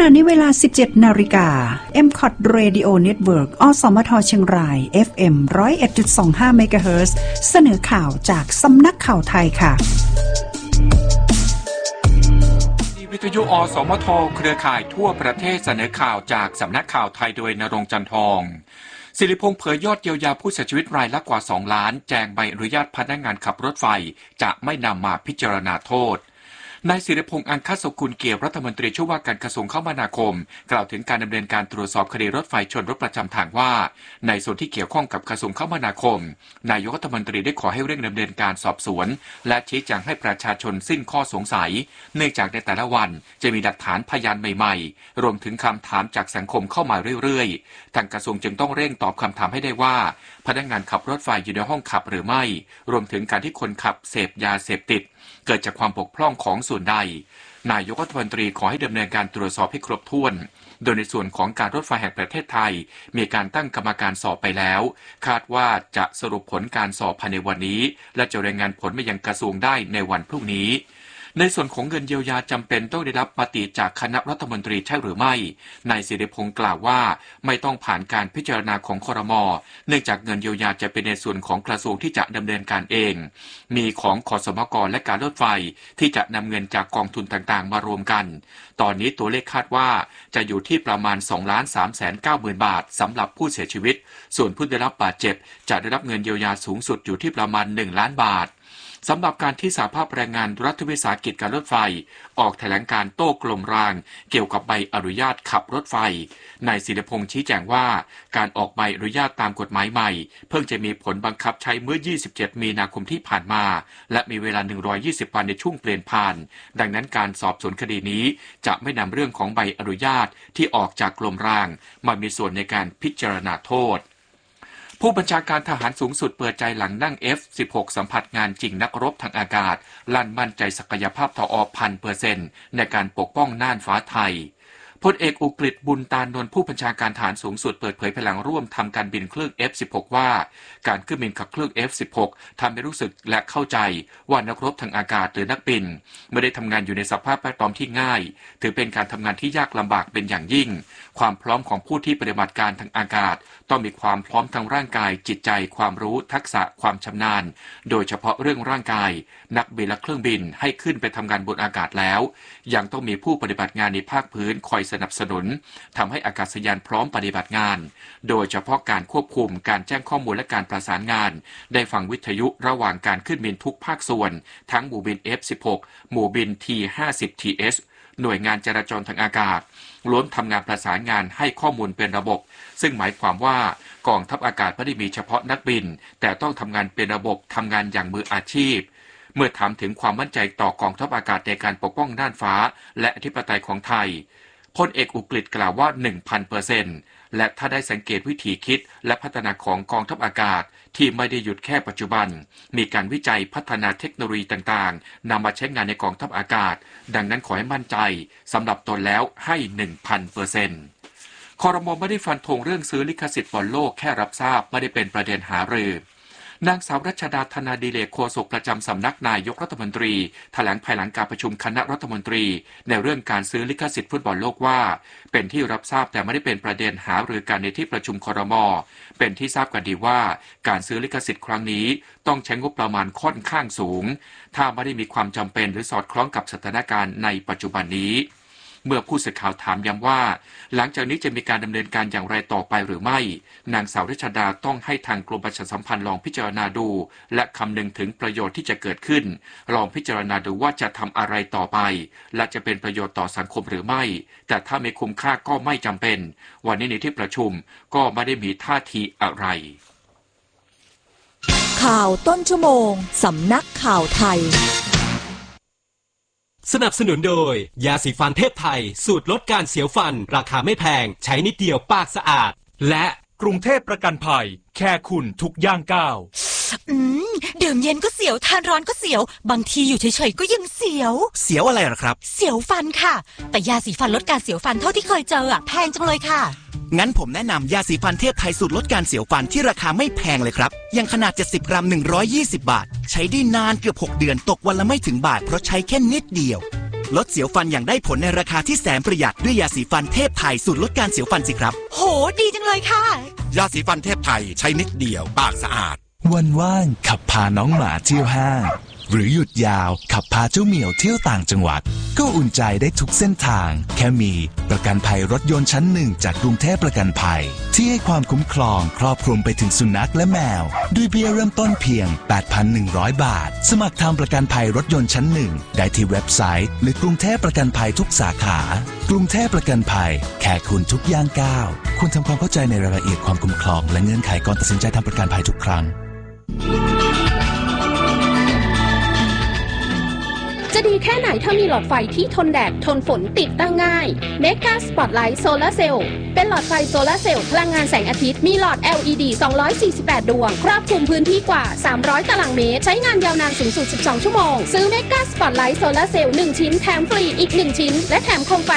ณะนี้เวลา 17 นาฬิกา MCOT Radio Network อสมทเชียงราย FM 101.25 เมกะเฮิรตซ์เสนอข่าวจากสำนักข่าวไทยค่ะวิทยุอสมทเครือข่ายทั่วประเทศเสนอข่าวจากสำนักข่าวไทยโดยณรงค์จันทองศิริพงษ์เผยยอดเยียวยาผู้เสียชีวิตรายละกว่า2 ล้านแจงใบอนุญาตพนักงานขับรถไฟจะไม่นำมาพิจารณาโทษนายศิริพงษ์อังคสกุลเกียรติรัฐมนตรีช่วยว่าการกระทรวงคมนาคมกล่าวถึงการดำเนินการตรวจสอบคดีรถไฟชนรถประจำทางว่าในส่วนที่เกี่ยวข้องกับกระทรวงคมนาคมนายกรัฐมนตรีได้ขอให้เร่งดำเนินการสอบสวนและชี้แจงให้ประชาชนสิ้นข้อสงสัยเนื่องจากในแต่ละวันจะมีหลักฐานพยานใหม่ๆรวมถึงคำถามจากสังคมเข้ามาเรื่อยๆทางกระทรวงจึงต้องเร่งตอบคำถามให้ได้ว่าพนักงานขับรถไฟอยู่ในห้องขับหรือไม่รวมถึงการที่คนขับเสพยาเสพติดเกิดจากความบกพร่องของส่วนใดนายกรัฐมนตรีขอให้ดำเนินการตรวจสอบให้ครบถ้วนโดยในส่วนของการรถไฟแห่งประเทศไทยมีการตั้งกรรมการสอบไปแล้วคาดว่าจะสรุปผลการสอบภายในวันนี้และจะรายงานผลมายังกระทรวงได้ในวันพรุ่งนี้ในส่วนของเงินเยียวยาจำเป็นต้องได้รับมติจากคณะรัฐมนตรีใช่หรือไม่นายศิริพงษ์กล่าวว่าไม่ต้องผ่านการพิจารณาของครม.เนื่องจากเงินเยียวยาจะเป็นในส่วนของกระทรวงที่จะดำเนินการเองมีของขสมกและการรถไฟที่จะนำเงินจากกองทุนต่างๆมารวมกันตอนนี้ตัวเลขคาดว่าจะอยู่ที่ประมาณ 2,390,000 บาทสำหรับผู้เสียชีวิตส่วนผู้ได้รับบาดเจ็บจะได้รับเงินเยียวยาสูงสุดอยู่ที่ประมาณ 1 ล้านบาทสำหรับการที่สหภาพแรงงานรัฐวิสาหกิจการรถไฟออกแถลงการโต้กลมรางเกี่ยวกับใบอนุญาตขับรถไฟนายศิริพงษ์ชี้แจงว่าการออกใบอนุญาตตามกฎหมายใหม่เพิ่งจะมีผลบังคับใช้เมื่อ 27 มีนาคมที่ผ่านมาและมีเวลา 120 วันในช่วงเปลี่ยนผ่านดังนั้นการสอบสวนคดีนี้จะไม่นำเรื่องของใบอนุญาตที่ออกจากกลมรางมามีส่วนในการพิจารณาโทษผู้บัญชาการทหารสูงสุดเปิดใจหลังนั่ง F-16 สัมผัสงานจริงนักรบทางอากาศลั่นมั่นใจศักยภาพทอ 1,000% ในการปกป้องน่านฟ้าไทยพลเอกอุกฤษบุญตานนท์ผู้บัญชาการทหารสูงสุดเปิดเผยพลังร่วมทำการบินเครื่อง F-16 ว่าการขึ้นบินขับเครื่อง F-16 ทำให้รู้สึกและเข้าใจว่านักรบทางอากาศหรือนักบินไม่ได้ทำงานอยู่ในสภาพแวดล้อมที่ง่ายถือเป็นการทำงานที่ยากลำบากเป็นอย่างยิ่งความพร้อมของผู้ที่ปฏิบัติการทางอากาศต้องมีความพร้อมทางร่างกายจิตใจความรู้ทักษะความชำนาญโดยเฉพาะเรื่องร่างกายนักบินและเครื่องบินให้ขึ้นไปทำงานบนอากาศแล้วยังต้องมีผู้ปฏิบัติงานในภาคพื้นคอยสนับสนุนทำให้อากาศยานพร้อมปฏิบัติงานโดยเฉพาะการควบคุมการแจ้งข้อมูลและการประสานงานได้ฟังวิทยุระหว่างการขึ้นบินทุกภาคส่วนทั้งหมู่บิน F-16 หมู่บิน T-50TS หน่วยงานจราจรทางอากาศล้วนทำงานประสานงานให้ข้อมูลเป็นระบบซึ่งหมายความว่ากองทัพอากาศไม่ได้มีเฉพาะนักบินแต่ต้องทำงานเป็นระบบทำงานอย่างมืออาชีพเมื่อถามถึงความมั่นใจต่อกองทัพอากาศในการปกป้องน่านฟ้าและอธิปไตยของไทยพลเอกอุกฤษกล่าวว่า 1,000% และถ้าได้สังเกตวิธีคิดและพัฒนาของกองทัพอากาศที่ไม่ได้หยุดแค่ปัจจุบันมีการวิจัยพัฒนาเทคโนโลยีต่างๆนำมาใช้งานในกองทัพอากาศดังนั้นขอให้มั่นใจสำหรับตนแล้วให้ 1,000% ครม.ไม่ได้ฟันธงเรื่องซื้อลิขสิทธิ์บอลโลกแค่รับทราบไม่ได้เป็นประเด็นหารือนางสาวรัชดาธนาดิเรกโฆษกประจำสำนักนายกรัฐมนตรีแถลงภายหลังการประชุมคณะรัฐมนตรีในเรื่องการซื้อลิขสิทธิ์ฟุตบอลโลกว่าเป็นที่รับทราบแต่ไม่ได้เป็นประเด็นหารือกันในที่ประชุมครม.เป็นที่ทราบกันดีว่าการซื้อลิขสิทธิ์ครั้งนี้ต้องใช้งบประมาณค่อนข้างสูงถ้าไม่ได้มีความจำเป็นหรือสอดคล้องกับสถานการณ์ในปัจจุบันนี้เมื่อผู้สื่อข่าวถามย้ำว่าหลังจากนี้จะมีการดำเนินการอย่างไรต่อไปหรือไม่นางสาวรัชดาต้องให้ทางกรมประชาสัมพันธ์ลองพิจารณาดูและคำนึงถึงประโยชน์ที่จะเกิดขึ้นลองพิจารณาดูว่าจะทำอะไรต่อไปและจะเป็นประโยชน์ต่อสังคมหรือไม่แต่ถ้าไม่คุ้มค่าก็ไม่จำเป็นวันนี้ในที่ประชุมก็ไม่ได้มีท่าทีอะไรข่าวต้นชั่วโมงสำนักข่าวไทยสนับสนุนโดยยาสีฟันเทพไทยสูตรลดการเสียวฟันราคาไม่แพงใช้นิดเดียวปากสะอาดและกรุงเทพประกันภัยแค่คุณทุกย่างก้าวดื่มเย็นก็เสียวทานร้อนก็เสียวบางทีอยู่เฉยๆก็ยังเสียวอะไรหรอครับเสียวฟันค่ะแต่ยาสีฟันลดการเสียวฟันเท่าที่เคยเจอแพงจังเลยค่ะงั้นผมแนะนำยาสีฟันเทพไทยสูตรลดการเสียวฟันที่ราคาไม่แพงเลยครับอย่างขนาด70 กรัม120 บาทใช้ได้นานเกือบ6 เดือนตกวันละไม่ถึงบาทเพราะใช้แค่นิดเดียวลดเสียวฟันอย่างได้ผลในราคาที่แสนประหยัดด้วยยาสีฟันเทพไทยสูตรลดการเสียวฟันสิครับโหดีจังเลยค่ะยาสีฟันเทพไทยใช้นิดเดียวปากสะอาดวันว่างขับพาน้องหมาเที่ยวห้างหรือหยุดยาวขับพาเจ้าเหมียวเที่ยวต่างจังหวัดก็อุ่นใจได้ทุกเส้นทางแค่มีประกันภัยรถยนต์ชั้นหนึ่งจากกรุงเทพประกันภัยที่ให้ความคุ้มครองครอบคลุมไปถึงสุนัขและแมวด้วยเบี้ยเริ่มต้นเพียง 8,100 บาทสมัครทำประกันภัยรถยนต์ชั้นหนึ่งได้ที่เว็บไซต์หรือกรุงเทพประกันภัยทุกสาขากรุงเทพประกันภัยแค่คุณทุกย่างก้าวควรทำความเข้าใจในรายละเอียดความคุ้มครองและเงื่อนไขก่อนตัดสินใจทำประกันภัยทุกครั้งจะดีแค่ไหนถ้ามีหลอดไฟที่ทนแดดทนฝนติดตั้งง่าย Mega Spotlight Solar Cell เป็นหลอดไฟโซลาร์เซลล์พลังงานแสงอาทิตย์มีหลอด LED 248 ดวงครอบคลุมพื้นที่กว่า300ตารางเมตรใช้งานยาวนานสูงสุด12ชั่วโมงซื้อ Mega Spotlight Solar Cell 1 ชิ้นแถมฟรีอีก1ชิ้นและแถมโคมไฟ